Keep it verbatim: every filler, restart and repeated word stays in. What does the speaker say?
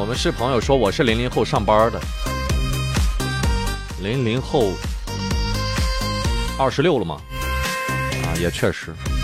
们是朋友说我是零零后上班的，零零后二十六了吗？啊，也确实。